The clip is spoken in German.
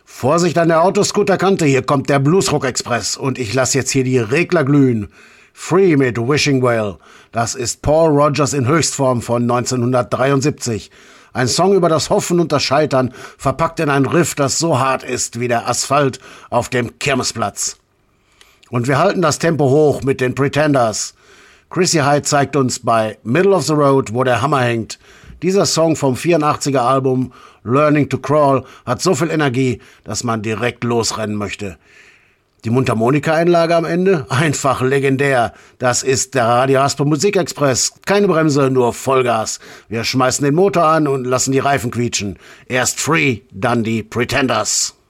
Vorsicht an der Autoscooterkante, hier kommt der Bluesrock-Express und ich lasse jetzt hier die Regler glühen. Free mit Wishing Well. Das ist Paul Rodgers in Höchstform von 1973. Ein Song über das Hoffen und das Scheitern, verpackt in ein Riff, das so hart ist wie der Asphalt auf dem Kirmesplatz. Und wir halten das Tempo hoch mit den Pretenders. Chrissy Hynde zeigt uns bei Middle of the Road, wo der Hammer hängt. Dieser Song vom 84er Album Learning to Crawl hat so viel Energie, dass man direkt losrennen möchte. Die Mundharmonika-Einlage am Ende? Einfach legendär. Das ist der Radio Hasper Musikexpress. Keine Bremse, nur Vollgas. Wir schmeißen den Motor an und lassen die Reifen quietschen. Erst Free, dann die Pretenders.